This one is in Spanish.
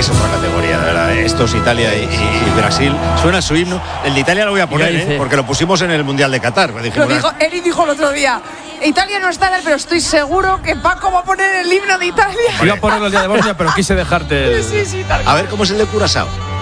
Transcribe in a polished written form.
es otra categoría, de verdad. Estos Italia y Brasil, suena su himno. El de Italia lo voy a poner, porque lo pusimos en el Mundial de Qatar. Eri dijo el otro día, Italia no está, pero estoy seguro que Paco va a poner el himno de Italia. Iba a ponerlo el día de Bosnia, pero quise dejarte. Sí, tal a ver cómo es el de Curazao.